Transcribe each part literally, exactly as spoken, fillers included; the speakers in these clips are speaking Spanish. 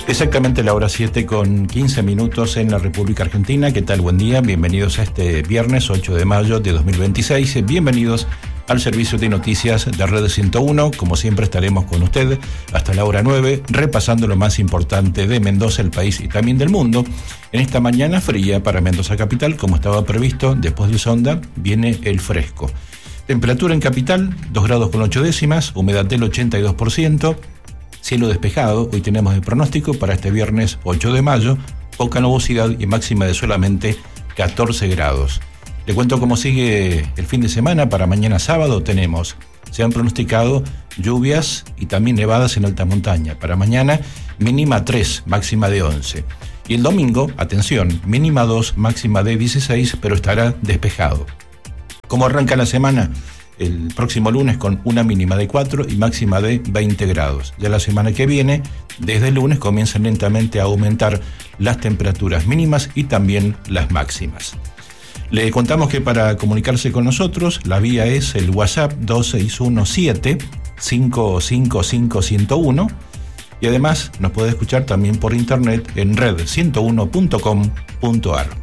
Exactamente la hora siete con quince minutos en la República Argentina. ¿Qué tal? Buen día. Bienvenidos a este viernes ocho de mayo de dos mil veintiséis. Bienvenidos al servicio de noticias de Red ciento uno. Como siempre estaremos con usted hasta la hora nueve, repasando lo más importante de Mendoza, el país y también del mundo. En esta mañana fría para Mendoza capital, como estaba previsto, después del sonda viene el fresco. Temperatura en capital, dos grados con ocho décimas, humedad del ochenta y dos por ciento. Cielo despejado, hoy tenemos el pronóstico para este viernes ocho de mayo, poca nubosidad y máxima de solamente catorce grados. Le cuento cómo sigue el fin de semana. Para mañana sábado tenemos, se han pronosticado lluvias y también nevadas en alta montaña. Para mañana mínima tres, máxima de once. Y el domingo, atención, mínima dos, máxima de dieciséis, pero estará despejado. ¿Cómo arranca la semana? El próximo lunes con una mínima de cuatro y máxima de veinte grados. Ya la semana que viene, desde el lunes, comienzan lentamente a aumentar las temperaturas mínimas y también las máximas. Le contamos que para comunicarse con nosotros, la vía es el WhatsApp dos seis uno siete, cinco cinco cinco, uno cero uno y además nos puede escuchar también por internet en red ciento uno punto com punto ar.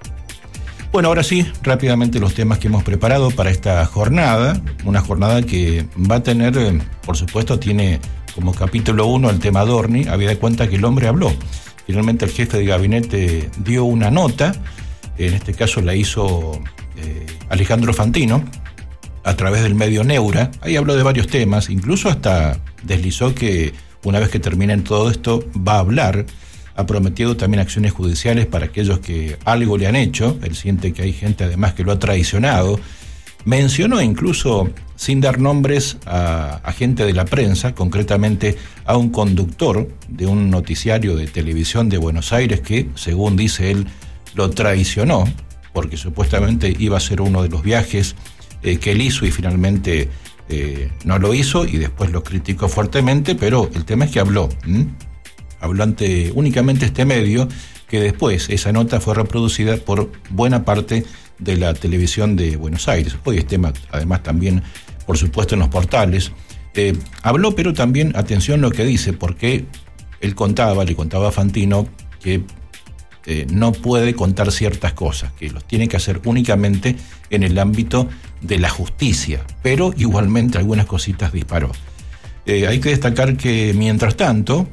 Bueno, ahora sí, rápidamente los temas que hemos preparado para esta jornada, una jornada que va a tener, por supuesto, tiene como capítulo uno el tema Adorni, habida de cuenta que el hombre habló. Finalmente el jefe de gabinete dio una nota, en este caso la hizo eh, Alejandro Fantino, a través del medio Neura. Ahí habló de varios temas, incluso hasta deslizó que una vez que terminen todo esto va a hablar. Ha prometido también acciones judiciales para aquellos que algo le han hecho. Él siente que hay gente además que lo ha traicionado. Mencionó incluso, sin dar nombres, a, a gente de la prensa, concretamente a un conductor de un noticiario de televisión de Buenos Aires que, según dice él, lo traicionó, porque supuestamente iba a ser uno de los viajes eh, que él hizo y finalmente eh, no lo hizo y después lo criticó fuertemente, pero el tema es que habló. ¿Mm? Habló ante únicamente este medio, que después esa nota fue reproducida por buena parte de la televisión de Buenos Aires. Hoy es tema, además, también, por supuesto, en los portales. Eh, habló, pero también, atención lo que dice, porque él contaba, le contaba a Fantino, que eh, no puede contar ciertas cosas, que los tiene que hacer únicamente en el ámbito de la justicia, pero igualmente algunas cositas disparó. Eh, hay que destacar que, mientras tanto,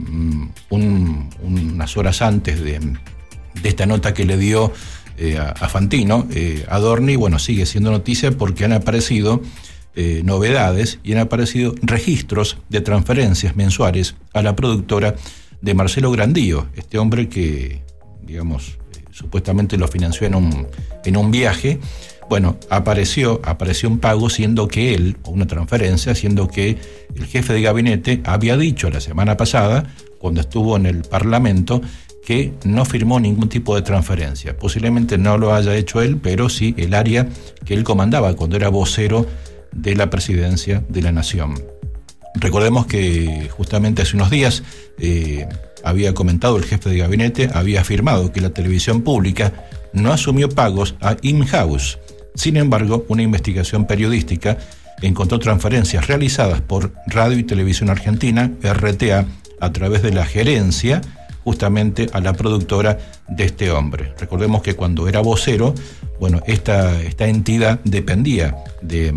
Un, unas horas antes de, de esta nota que le dio eh, a, a Fantino, eh, Adorni, bueno, sigue siendo noticia porque han aparecido eh, novedades y han aparecido registros de transferencias mensuales a la productora de Marcelo Grandío, este hombre que, digamos, eh, supuestamente lo financió en un, en un viaje. Bueno, apareció, apareció un pago siendo que él, o una transferencia, siendo que el jefe de gabinete había dicho la semana pasada, cuando estuvo en el Parlamento, que no firmó ningún tipo de transferencia. Posiblemente no lo haya hecho él, pero sí el área que él comandaba cuando era vocero de la presidencia de la Nación. Recordemos que justamente hace unos días eh, había comentado el jefe de gabinete, había afirmado que la televisión pública no asumió pagos a In-House. Sin embargo, una investigación periodística encontró transferencias realizadas por Radio y Televisión Argentina, R T A, a través de la gerencia, justamente a la productora de este hombre. Recordemos que cuando era vocero, bueno, esta, esta entidad dependía de,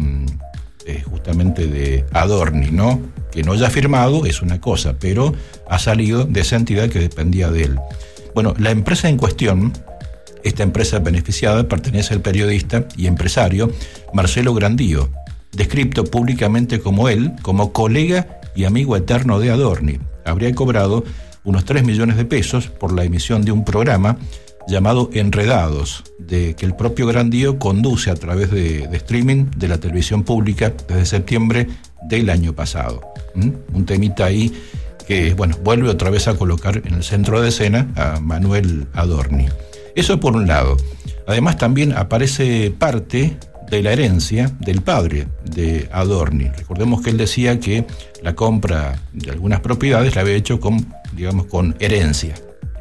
de justamente de Adorni, ¿no? Que no haya firmado es una cosa, pero ha salido de esa entidad que dependía de él. Bueno, la empresa en cuestión, esta empresa beneficiada, pertenece al periodista y empresario Marcelo Grandío, descrito públicamente como él, como colega y amigo eterno de Adorni. Habría cobrado unos tres millones de pesos por la emisión de un programa llamado Enredados, de que el propio Grandío conduce a través de, de streaming de la televisión pública desde septiembre del año pasado. ¿Mm? Un temita ahí que, bueno, vuelve otra vez a colocar en el centro de escena a Manuel Adorni. Eso por un lado. Además también aparece parte de la herencia del padre de Adorni. Recordemos que él decía que la compra de algunas propiedades la había hecho con, digamos, con herencia.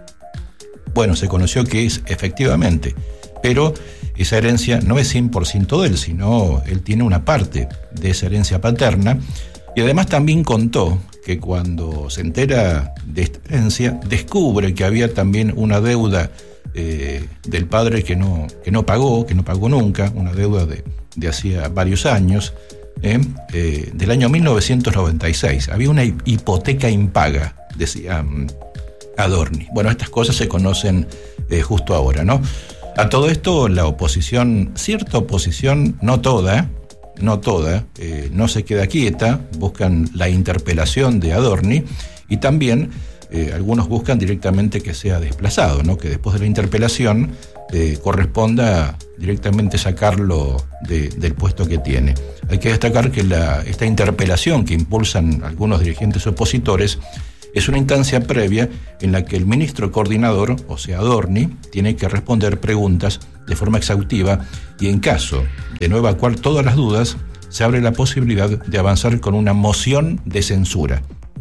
Bueno, se conoció que es efectivamente, pero esa herencia no es cien por ciento de él, sino él tiene una parte de esa herencia paterna. Y además también contó que cuando se entera de esta herencia, descubre que había también una deuda eh, del padre que no, que no pagó, que no pagó nunca, una deuda de, de hacía varios años, eh, eh, del año mil novecientos noventa y seis. Había una hipoteca impaga, decía um, Adorni. Bueno, estas cosas se conocen eh, justo ahora, ¿no? A todo esto, la oposición, cierta oposición, no toda, no toda, eh, no se queda quieta, buscan la interpelación de Adorni y también eh, algunos buscan directamente que sea desplazado, ¿no? Que después de la interpelación eh, corresponda directamente sacarlo de, del puesto que tiene. Hay que destacar que la, esta interpelación que impulsan algunos dirigentes opositores es una instancia previa en la que el ministro coordinador, o sea Adorni, tiene que responder preguntas de forma exhaustiva y en caso de no evacuar todas las dudas, se abre la posibilidad de avanzar con una moción de censura.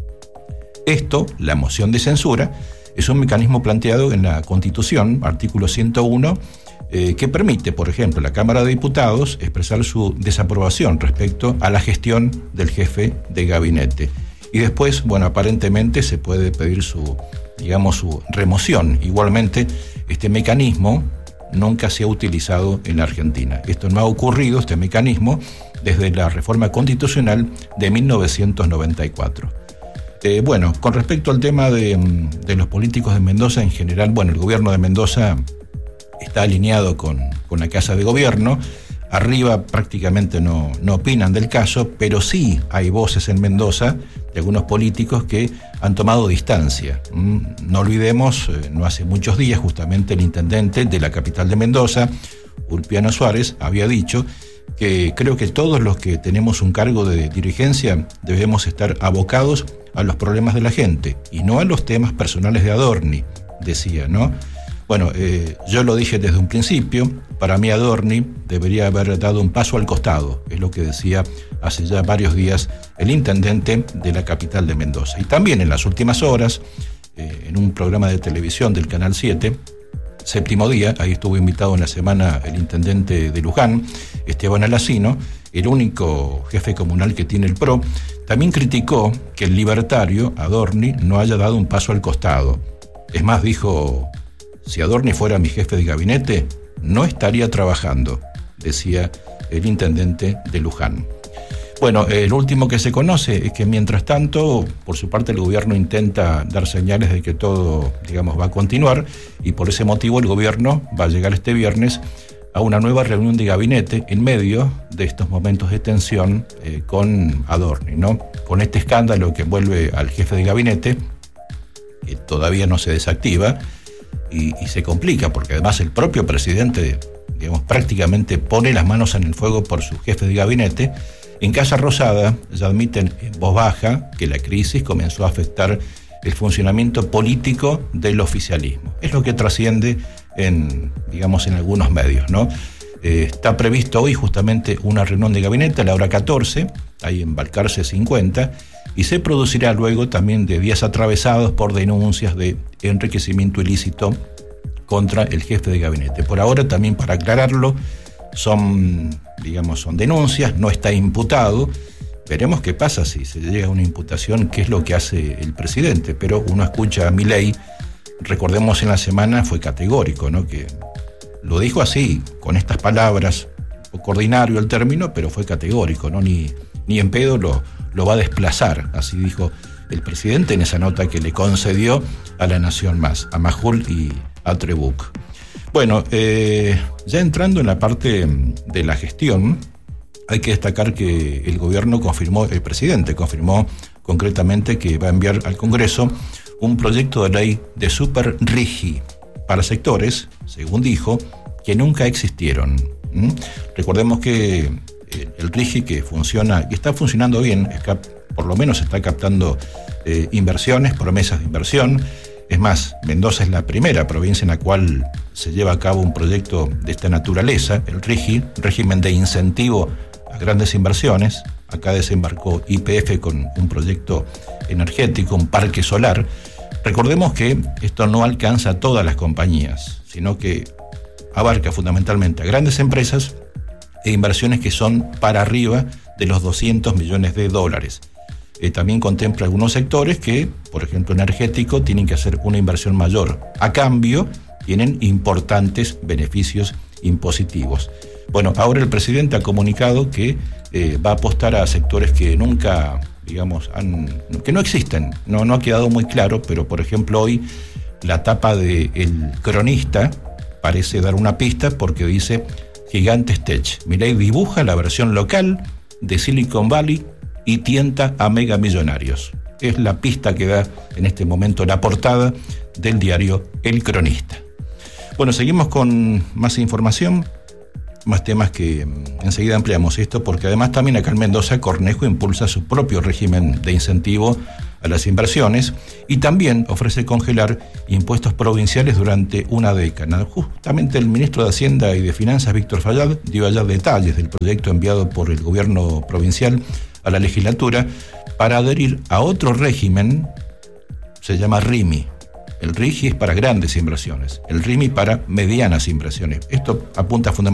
Esto, la moción de censura, es un mecanismo planteado en la Constitución, artículo ciento uno, eh, que permite, por ejemplo, a la Cámara de Diputados expresar su desaprobación respecto a la gestión del jefe de gabinete. Y después, bueno, aparentemente se puede pedir su, digamos, su remoción. Igualmente, este mecanismo nunca se ha utilizado en la Argentina. Esto no ha ocurrido, este mecanismo, desde la reforma constitucional de mil novecientos noventa y cuatro. Eh, bueno, con respecto al tema de, de los políticos de Mendoza en general, bueno, el gobierno de Mendoza está alineado con, con la Casa de Gobierno. Arriba prácticamente no, no opinan del caso, pero sí hay voces en Mendoza de algunos políticos que han tomado distancia. No olvidemos, no hace muchos días justamente el intendente de la capital de Mendoza, Ulpiano Suárez, había dicho que creo que todos los que tenemos un cargo de dirigencia debemos estar abocados a los problemas de la gente y no a los temas personales de Adorni, decía, ¿no? Bueno, eh, yo lo dije desde un principio, para mí Adorni debería haber dado un paso al costado, es lo que decía hace ya varios días el intendente de la capital de Mendoza. Y también en las últimas horas, eh, en un programa de televisión del Canal siete, Séptimo Día, ahí estuvo invitado en la semana el intendente de Luján, Esteban Alacino, el único jefe comunal que tiene el P R O, también criticó que el libertario, Adorni, no haya dado un paso al costado. Es más, dijo: si Adorni fuera mi jefe de gabinete, no estaría trabajando, decía el intendente de Luján. Bueno, el último que se conoce es que mientras tanto, por su parte, el gobierno intenta dar señales de que todo, digamos, va a continuar y por ese motivo el gobierno va a llegar este viernes a una nueva reunión de gabinete en medio de estos momentos de tensión eh, con Adorni, ¿no? Con este escándalo que envuelve al jefe de gabinete, que todavía no se desactiva, Y, y se complica, porque además el propio presidente, digamos, prácticamente pone las manos en el fuego por su jefe de gabinete. En Casa Rosada ya admiten en voz baja que la crisis comenzó a afectar el funcionamiento político del oficialismo. Es lo que trasciende en, digamos, en algunos medios, ¿no? Eh, está previsto hoy justamente una reunión de gabinete a la hora catorce, ahí en Balcarce cincuenta, y se producirá luego también de días atravesados por denuncias de enriquecimiento ilícito contra el jefe de gabinete. Por ahora, también para aclararlo, son, digamos, son denuncias, no está imputado. Veremos qué pasa si se llega a una imputación, qué es lo que hace el presidente, pero uno escucha a Milei, recordemos en la semana fue categórico, ¿no? Que lo dijo así, con estas palabras, un poco ordinario el término, pero fue categórico, ¿no? Ni, ni en pedo lo, lo va a desplazar, así dijo el presidente en esa nota que le concedió a La Nación Más, a Majul y a Trebuch. Bueno, eh, ya entrando en la parte de la gestión, hay que destacar que el gobierno confirmó, el presidente confirmó concretamente que va a enviar al Congreso un proyecto de ley de super RIGI para sectores, según dijo, que nunca existieron. ¿Mm? Recordemos que el RIGI, que funciona y está funcionando bien, es cap, por lo menos está captando eh, inversiones, promesas de inversión. Es más, Mendoza es la primera provincia en la cual se lleva a cabo un proyecto de esta naturaleza, el RIGI, régimen de incentivo a grandes inversiones. Acá desembarcó Y P F con un proyecto energético, un parque solar. Recordemos que esto no alcanza a todas las compañías, sino que abarca fundamentalmente a grandes empresas e inversiones que son para arriba de los doscientos millones de dólares. eh, también contempla algunos sectores que, por ejemplo, energético, tienen que hacer una inversión mayor. A cambio, tienen importantes beneficios impositivos. Bueno, ahora el presidente ha comunicado que eh, va a apostar a sectores que nunca, digamos, han, que no existen. No, no ha quedado muy claro, pero por ejemplo hoy la tapa de El Cronista parece dar una pista porque dice Gigantes Tech. Milei dibuja la versión local de Silicon Valley y tienta a megamillonarios. Es la pista que da en este momento la portada del diario El Cronista. Bueno, seguimos con más información, más temas que enseguida ampliamos esto, porque además también acá en Mendoza Cornejo impulsa su propio régimen de incentivo a las inversiones y también ofrece congelar impuestos provinciales durante una década. Justamente el ministro de Hacienda y de Finanzas, Víctor Fayad, dio ayer detalles del proyecto enviado por el gobierno provincial a la legislatura para adherir a otro régimen, se llama RIMI. El RIGI es para grandes inversiones, el RIMI para medianas inversiones. Esto apunta fundamentalmente